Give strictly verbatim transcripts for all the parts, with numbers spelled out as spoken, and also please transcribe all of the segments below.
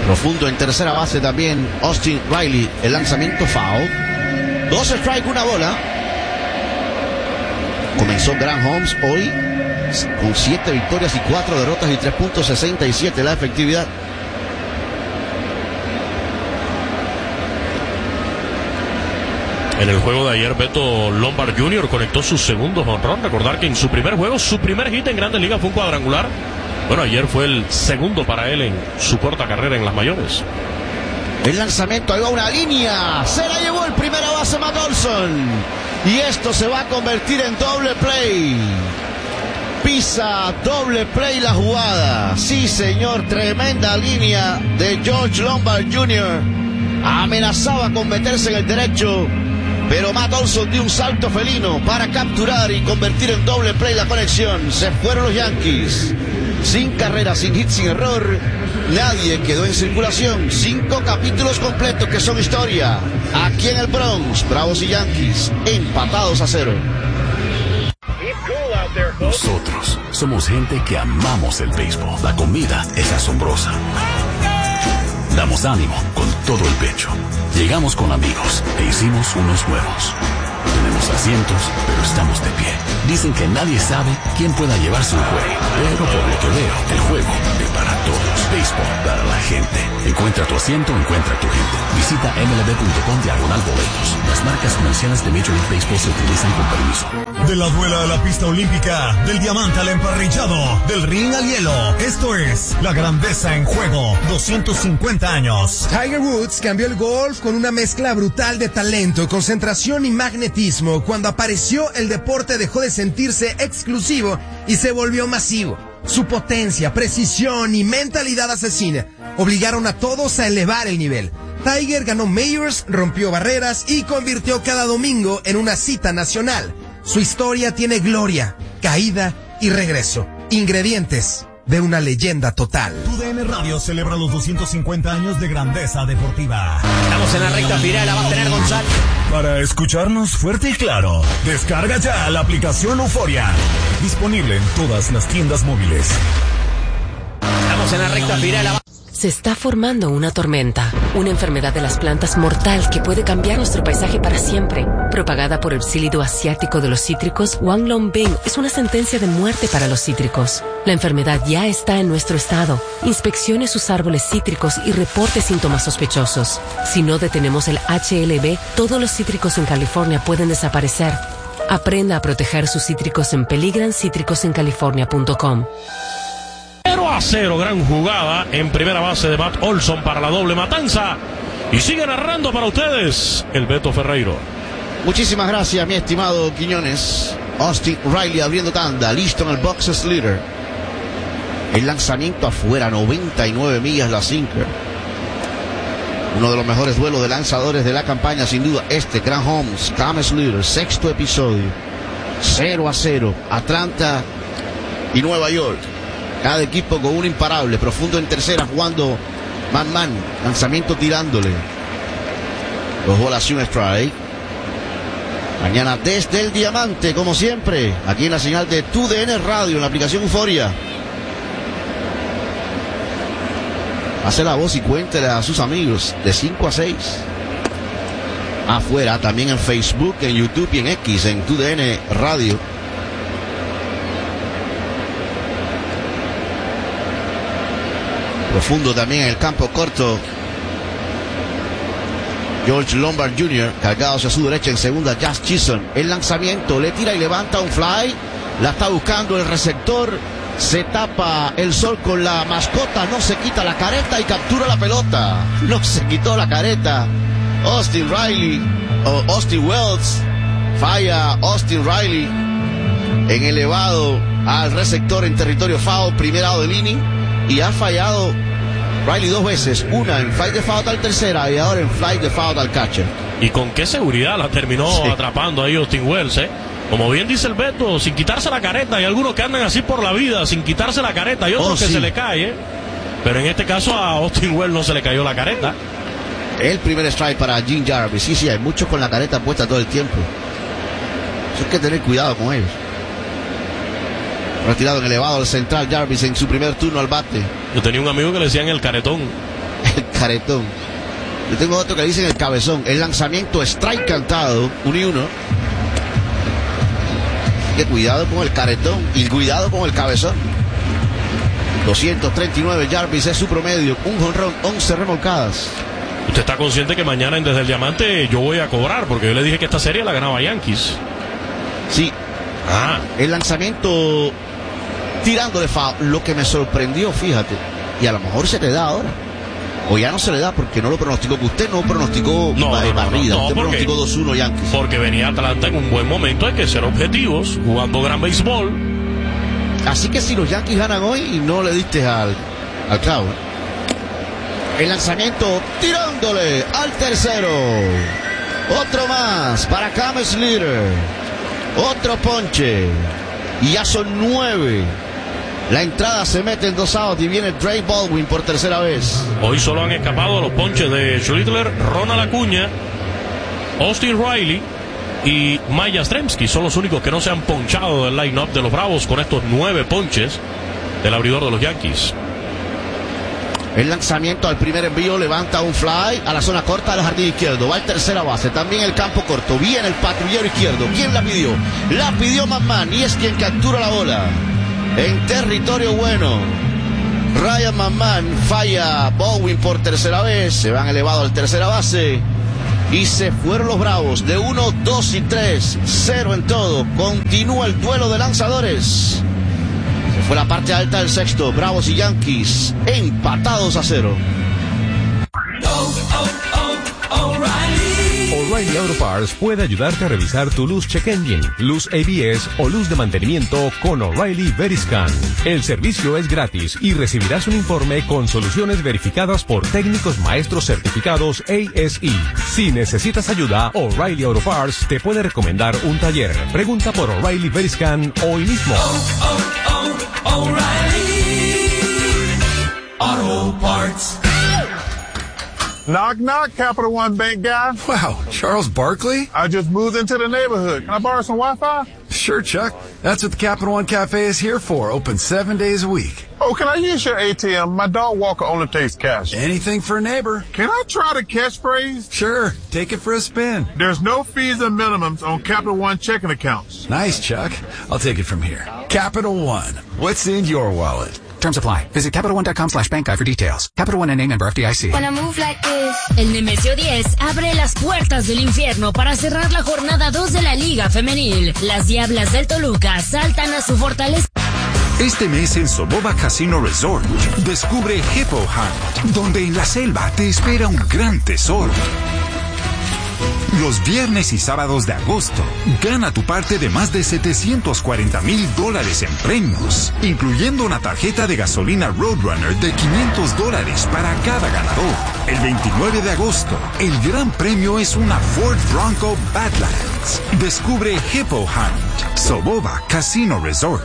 Profundo en tercera base también Austin Riley. El lanzamiento foul. Dos strikes, una bola. Comenzó Graham Holmes hoy con siete victorias y cuatro derrotas y tres punto sesenta y siete la efectividad. En el juego de ayer, Beto Lombard junior conectó su segundo jonrón. Recordar que en su primer juego, su primer hit en Grandes Ligas fue un cuadrangular. Bueno, ayer fue el segundo para él en su corta carrera en las mayores. El lanzamiento, ahí va una línea. Se la llevó el primera base Matt Olson. Y esto se va a convertir en doble play. Pisa doble play la jugada. Sí, señor, tremenda línea de George Lombard junior Amenazaba con meterse en el derecho, pero Matt Olson dio un salto felino para capturar y convertir en doble play la conexión. Se fueron los Yankees. Sin carrera, sin hit, sin error. Nadie quedó en circulación. Cinco capítulos completos que son historia. Aquí en el Bronx, Bravos y Yankees empatados a cero. Nosotros somos gente que amamos el béisbol. La comida es asombrosa. Damos ánimo con todo el pecho. Llegamos con amigos e hicimos unos nuevos. Tenemos asientos, pero estamos de pie. Dicen que nadie sabe quién pueda llevarse un juego, pero por lo que veo, el juego es para todos. Béisbol para la gente. Encuentra tu asiento, encuentra tu gente. Visita M L B punto com diagonal boletos. Las marcas comerciales de Major League Baseball se utilizan con permiso. De la duela a la pista olímpica, del diamante al emparrillado, del ring al hielo. Esto es la grandeza en juego. doscientos cincuenta años. Tiger Woods cambió el golf con una mezcla brutal de talento, concentración y magnetismo. Cuando apareció, el deporte dejó de sentirse exclusivo y se volvió masivo. Su potencia, precisión y mentalidad asesina obligaron a todos a elevar el nivel. Tiger ganó Majors, rompió barreras y convirtió cada domingo en una cita nacional. Su historia tiene gloria, caída y regreso. Ingredientes de una leyenda total. Tu D N Radio celebra los doscientos cincuenta años de grandeza deportiva. Estamos en la recta final, la va a tener González. Para escucharnos fuerte y claro, descarga ya la aplicación Euforia. Disponible en todas las tiendas móviles. Estamos en la recta final, la va... Se está formando una tormenta, una enfermedad de las plantas mortal que puede cambiar nuestro paisaje para siempre. Propagada por el psílido asiático de los cítricos, Wanglongbing es una sentencia de muerte para los cítricos. La enfermedad ya está en nuestro estado. Inspeccione sus árboles cítricos y reporte síntomas sospechosos. Si no detenemos el H L B, todos los cítricos en California pueden desaparecer. Aprenda a proteger sus cítricos en peligran cítricos en california punto com. cero a cero, gran jugada en primera base de Matt Olson para la doble matanza. Y sigue narrando para ustedes el Beto Ferreiro. Muchísimas gracias, mi estimado Quiñones. Austin Riley abriendo tanda, listo en el box leader. El lanzamiento afuera, noventa y nueve millas la sinker. Uno de los mejores duelos de lanzadores de la campaña, sin duda, este, Graham Holmes, Cam Slater, sexto episodio. cero a cero, Atlanta y Nueva York. Cada equipo con un imparable. Profundo en tercera jugando Man Man. Lanzamiento tirándole. Dos bolas y un strike. Mañana desde el Diamante, como siempre, aquí en la señal de Tu D N Radio, en la aplicación Euforia. Hace la voz y cuéntele a sus amigos de cinco a seis. Afuera, también en Facebook, en YouTube y en X, en Tu D N Radio. Profundo también en el campo corto. George Lombard junior cargado hacia su derecha en segunda, Jazz Chisholm. El lanzamiento, le tira y levanta un fly. La está buscando el receptor. Se tapa el sol con la mascota. No se quita la careta y captura la pelota. No se quitó la careta. Austin Riley, o Austin Wells. Falla Austin Riley en elevado al receptor en territorio foul, primer lado del inning. Y ha fallado Riley dos veces, una en fly de foul al tercera y ahora en fly de foul al catcher. Y con qué seguridad la terminó sí. atrapando ahí Austin Wells, ¿eh? Como bien dice el Beto, sin quitarse la careta. Hay algunos que andan así por la vida sin quitarse la careta y otros oh, que sí. se le cae, ¿eh? Pero en este caso a Austin Wells no se le cayó la careta. El primer strike para Jim Jarvis. Sí, sí, hay muchos con la careta puesta todo el tiempo. Eso hay que tener cuidado con ellos. Retirado en elevado al central Jarvis en su primer turno al bate. Yo tenía un amigo que le decían el caretón. El caretón. Yo tengo otro que dicen el cabezón. El lanzamiento strike cantado, uno y uno. Que cuidado con el caretón y cuidado con el cabezón. doscientos treinta y nueve Jarvis es su promedio. Un jonrón, once remolcadas. Usted está consciente que mañana en Desde el Diamante yo voy a cobrar, porque yo le dije que esta serie la ganaba Yankees. Sí. Ah. El lanzamiento tirándole foul. Lo que me sorprendió, fíjate, y a lo mejor se le da ahora. O ya no se le da porque no lo pronosticó, que usted no pronosticó no, barrida, no, no, no, usted porque, pronosticó dos uno Yankees. Porque venía Atlanta en un buen momento, hay que ser objetivos, jugando gran béisbol. Así que si los Yankees ganan hoy, no le diste al, al clavo. El lanzamiento tirándole al tercero. Otro más para Cam Slater. Otro ponche. Y ya son nueve. La entrada se mete en dos outs y viene Drake Baldwin por tercera vez. Hoy solo han escapado los ponches de Schlittler, Ronald Acuña, Austin Riley y Mike Yastrzemski. Son los únicos que no se han ponchado del line-up de los Bravos con estos nueve ponches del abridor de los Yankees. El lanzamiento al primer envío, levanta un fly a la zona corta del jardín izquierdo. Va al tercera base, también el campo corto. Viene el patrullero izquierdo. ¿Quién la pidió? La pidió McMahon y es quien captura la bola. En territorio bueno, Ryan McMahon falla Baldwin por tercera vez. Se van elevado al tercera base y se fueron los Bravos de uno, dos y tres, cero en todo. Continúa el duelo de lanzadores. Se fue la parte alta del sexto. Bravos y Yankees empatados a cero. Oh, oh, oh, O'Reilly. O'Reilly Auto Parts puede ayudarte a revisar tu luz check engine, luz A B S o luz de mantenimiento con O'Reilly Veriscan. El servicio es gratis y recibirás un informe con soluciones verificadas por técnicos maestros certificados A S E. Si necesitas ayuda, O'Reilly Auto Parts te puede recomendar un taller. Pregunta por O'Reilly Veriscan hoy mismo. Oh, oh, oh, O'Reilly Auto Parts. Knock, knock, Capital One Bank guy. Wow, Charles Barkley? I just moved into the neighborhood. Can I borrow some Wi-Fi? Sure, Chuck. That's what the Capital One Cafe is here for. Open seven days a week. Oh, can I use your A T M? My dog walker only takes cash. Anything for a neighbor. Can I try the catchphrase? Sure. Take it for a spin. There's no fees and minimums on Capital One checking accounts. Nice, Chuck. I'll take it from here. Capital One. What's in your wallet? Terms apply. Visit Capital One dot com slash bank guide for details. Capital One N A member F D I C. When I move like this. El Nemesio diez abre las puertas del infierno para cerrar la jornada dos de la Liga Femenil. Las Diablas del Toluca saltan a su fortaleza. Este mes en Soboba Casino Resort, descubre Hippo Hunt, donde en la selva te espera un gran tesoro. Los viernes y sábados de agosto, gana tu parte de más de setecientos cuarenta mil dólares en premios, incluyendo una tarjeta de gasolina Roadrunner de quinientos dólares para cada ganador. El veintinueve de agosto, el gran premio es una Ford Bronco Badlands. Descubre Hippo Hunt, Soboba Casino Resort.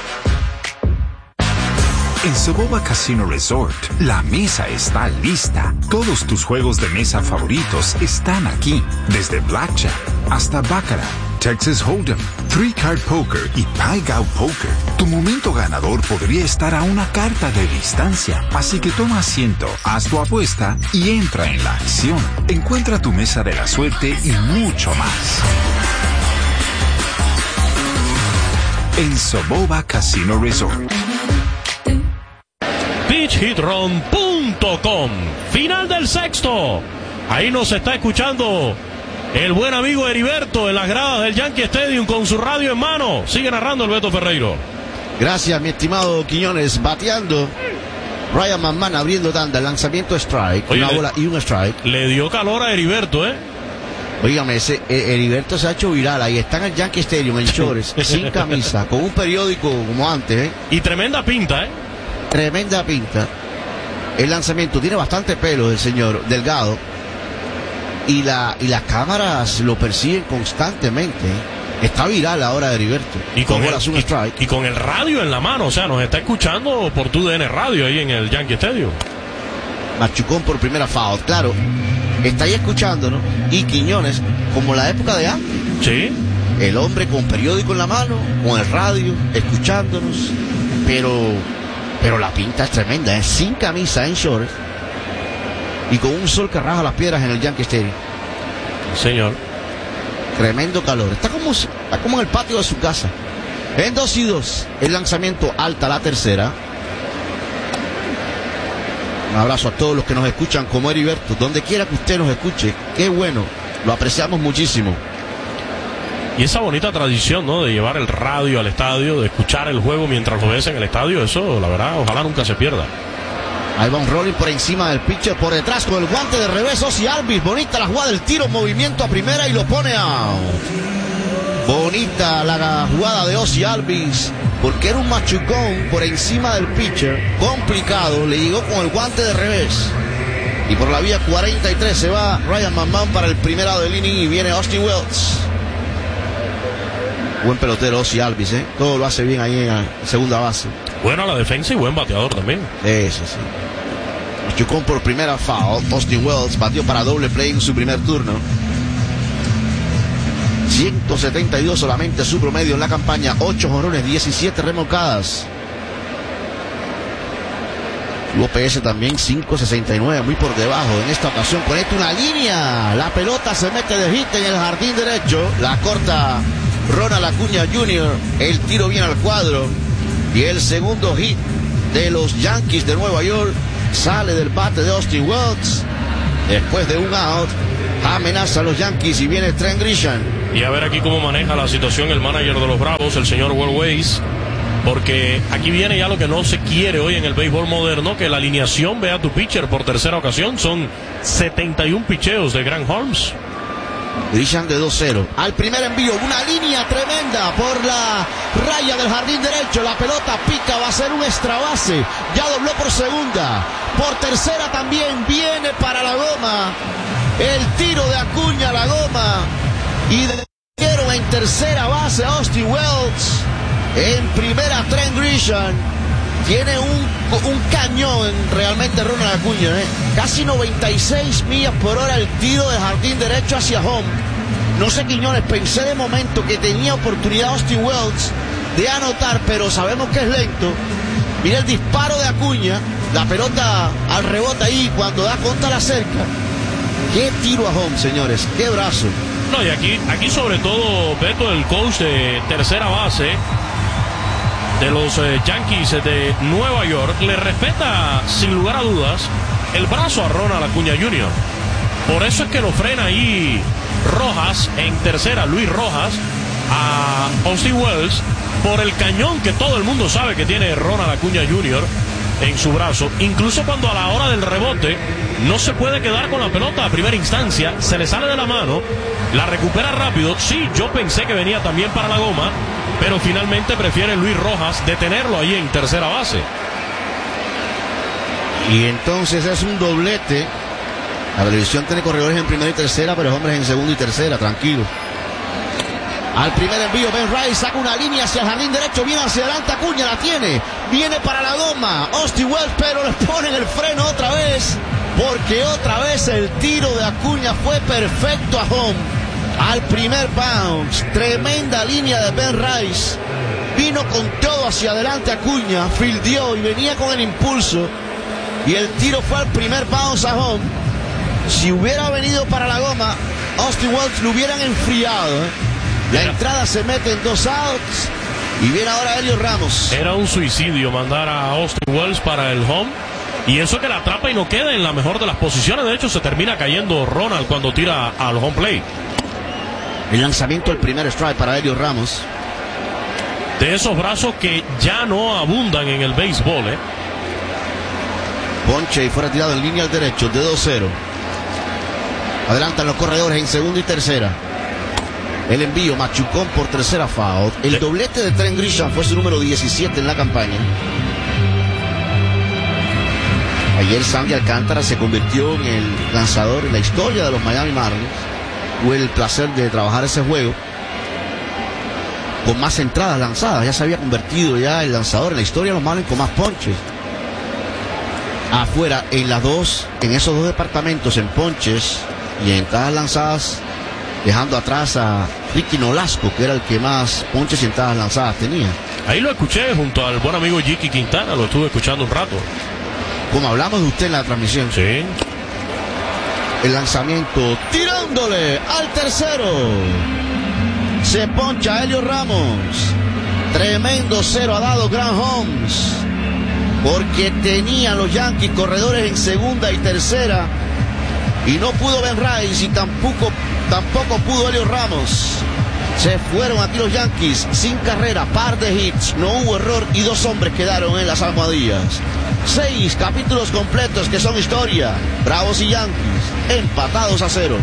En Soboba Casino Resort, la mesa está lista. Todos tus juegos de mesa favoritos están aquí. Desde Blackjack hasta Baccarat, Texas Hold'em, Three Card Poker y Pai Gow Poker. Tu momento ganador podría estar a una carta de distancia. Así que toma asiento, haz tu apuesta y entra en la acción. Encuentra tu mesa de la suerte y mucho más en Soboba Casino Resort. pitch hit run punto com. Final del sexto. Ahí nos está escuchando el buen amigo Heriberto en las gradas del Yankee Stadium con su radio en mano. Sigue narrando el Beto Ferreiro. Gracias, mi estimado Quiñones. Bateando Ryan McMahon, abriendo tanda, lanzamiento strike. Oye, una le, bola y un strike. Le dio calor a Heriberto, ¿eh? Óigame, ese eh, Heriberto se ha hecho viral. Ahí está en el Yankee Stadium en shorts, sin camisa, con un periódico como antes, ¿eh? Y tremenda pinta, ¿eh? Tremenda pinta. El lanzamiento tiene bastante pelo el señor Delgado. Y, la, y las cámaras lo persiguen constantemente. Está viral ahora de Heriberto. Y con, el, un strike. Y, y con el radio en la mano. O sea, nos está escuchando por tu D N Radio ahí en el Yankee Stadium. Machucón por primera foul. Claro, está ahí escuchándonos. Y Quiñones, como la época de antes. Sí. El hombre con periódico en la mano, con el radio, escuchándonos. Pero... Pero la pinta es tremenda, es sin camisa, en shorts. y con un sol que raja las piedras en el Yankee Stadium. Señor. Tremendo calor. Está como, está como en el patio de su casa. En dos y dos, el lanzamiento alta la tercera. Un abrazo a todos los que nos escuchan como Heriberto, donde quiera que usted nos escuche. Qué bueno, lo apreciamos muchísimo. Y esa bonita tradición, ¿no? De llevar el radio al estadio, de escuchar el juego mientras lo ves en el estadio, eso, la verdad, ojalá nunca se pierda. Ahí va un rolling por encima del pitcher, por detrás con el guante de revés, Ozzie Albies. Bonita la jugada del tiro, movimiento a primera y lo pone out. Bonita la jugada de Ozzie Albies, porque era un machucón por encima del pitcher, complicado, le llegó con el guante de revés. Y por la vía cuarenta y tres se va Ryan McMahon para el primer out del inning y viene Austin Wells. Buen pelotero Ozzie Albies, ¿eh? Todo lo hace bien ahí en la segunda base. Bueno a la defensa y buen bateador también. Eso sí. Machucón por primera foul. Austin Wells batió para doble play en su primer turno. ciento setenta y dos solamente su promedio en la campaña. ocho jonrones, diecisiete remolcadas. Su O P S también cinco sesenta y nueve, muy por debajo. En esta ocasión conecta una línea. La pelota se mete de hit en el jardín derecho. La corta Ronald Acuña junior El tiro viene al cuadro. Y el segundo hit de los Yankees de Nueva York sale del bate de Austin Wells. Después de un out, amenaza a los Yankees y viene Trent Grisham. Y a ver aquí cómo maneja la situación el manager de los Bravos, el señor Will Weiss. Porque aquí viene ya lo que no se quiere hoy en el béisbol moderno, que la alineación vea a tu pitcher por tercera ocasión. Son setenta y uno picheos de Grant Holmes. Grisham de dos cero. Al primer envío, una línea tremenda por la raya del jardín derecho. La pelota pica, va a ser un extra base. Ya dobló por segunda. Por tercera también viene para la goma. El tiro de Acuña a la goma. Y de en tercera base Austin Wells. En primera Trent Grisham. Tiene un, un cañón realmente Ronald Acuña, ¿eh? Casi noventa y seis millas por hora el tiro de jardín derecho hacia home. No sé, Quiñones, pensé de momento que tenía oportunidad Austin Wells de anotar, pero sabemos que es lento. Mira el disparo de Acuña, la pelota al rebote ahí cuando da contra la cerca. Qué tiro a home, señores, qué brazo. No, y aquí, aquí sobre todo, Beto, el coach de tercera base de los eh, Yankees de Nueva York, le respeta sin lugar a dudas el brazo a Ronald Acuña junior Por eso es que lo frena ahí Rojas en tercera, Luis Rojas, a Austin Wells, por el cañón que todo el mundo sabe que tiene Ronald Acuña junior en su brazo. Incluso cuando a la hora del rebote no se puede quedar con la pelota a primera instancia, se le sale de la mano, la recupera rápido. Sí, yo pensé que venía también para la goma, pero finalmente prefiere Luis Rojas detenerlo ahí en tercera base. Y entonces es un doblete. La televisión tiene corredores en primera y tercera, pero hombres en segunda y tercera, tranquilo. Al primer envío, Ben Rice saca una línea hacia el jardín derecho, viene hacia adelante, Acuña la tiene, viene para la goma, Austin Wells, pero le ponen el freno otra vez, porque otra vez el tiro de Acuña fue perfecto a home. Al primer bounce, tremenda línea de Ben Rice, vino con todo hacia adelante Acuña, fildeó y venía con el impulso, y el tiro fue al primer bounce a home. Si hubiera venido para la goma, Austin Wells lo hubieran enfriado, ¿eh? La entrada se mete en dos outs y viene ahora Heliot Ramos. Era un suicidio mandar a Austin Wells para el home, y eso que la atrapa y no queda en la mejor de las posiciones. De hecho, se termina cayendo Ronald cuando tira al home plate. El lanzamiento, el primer strike para Heliot Ramos. De esos brazos que ya no abundan en el béisbol, ¿eh? Ponche y fue retirado en línea al derecho de dos cero. Adelantan los corredores en segunda y tercera. El envío, machucón por tercera foul. El doblete de Trent Grisham fue su número diecisiete en la campaña. Ayer Sandy Alcántara se convirtió en el lanzador en la historia de los Miami Marlins. Tuve el placer de trabajar ese juego con más entradas lanzadas. Ya se había convertido ya el lanzador en la historia de los Marlins con más ponches. Afuera, en las dos, en esos dos departamentos, en ponches y en entradas lanzadas, dejando atrás a Ricky Nolasco, que era el que más ponches y entradas lanzadas tenía. Ahí lo escuché junto al buen amigo Jicky Quintana, lo estuve escuchando un rato. Como hablamos de usted en la transmisión. Sí. El lanzamiento, tirándole al tercero. Se poncha Helio Ramos. Tremendo cero ha dado Grant Holmes, porque tenían los Yankees corredores en segunda y tercera, y no pudo Ben Rice y tampoco, tampoco pudo Helio Ramos. Se fueron aquí los Yankees sin carrera, par de hits, no hubo error y dos hombres quedaron en las almohadillas. Seis capítulos completos que son historia. Bravos y Yankees empatados a cero.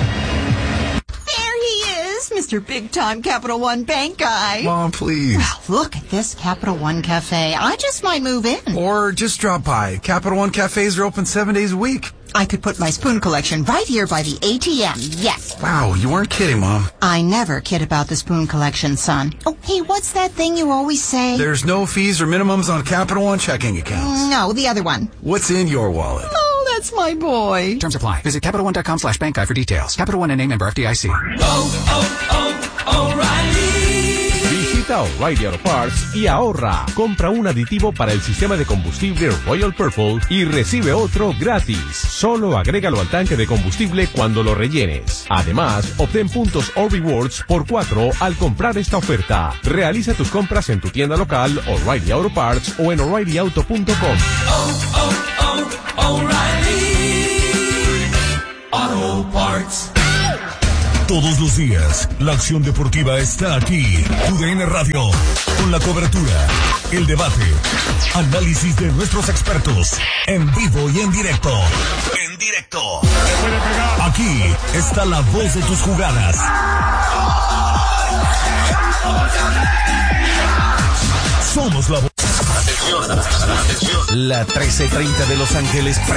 Mister Big Time Capital One Bank guy. Mom, please. Well, look at this Capital One Cafe. I just might move in. Or just drop by. Capital One cafes are open seven days a week. I could put my spoon collection right here by the A T M. Yes. Wow, you weren't kidding, Mom. I never kid about the spoon collection, son. Oh, hey, what's that thing you always say? There's no fees or minimums on Capital One checking accounts. No, the other one. What's in your wallet? Oh, that's my boy. Terms apply. Visit CapitalOne.com slash bank guide for details. Capital One N A member F D I C. Oh, oh, oh, O'Reilly. Visita O'Reilly Auto Parts y ahorra. Compra un aditivo para el sistema de combustible Royal Purple y recibe otro gratis. Solo agrégalo al tanque de combustible cuando lo rellenes. Además, obtén puntos o rewards por cuatro al comprar esta oferta. Realiza tus compras en tu tienda local O'Reilly Auto Parts o en O'Reilly Auto punto com. Oh, oh, oh, O'Reilly Auto Parts. Todos los días, la acción deportiva está aquí. U D N Radio, con la cobertura, el debate, análisis de nuestros expertos, en vivo y en directo. En directo. Aquí está la voz de tus jugadas. Somos la voz. Atención, atención. La trece treinta de Los Ángeles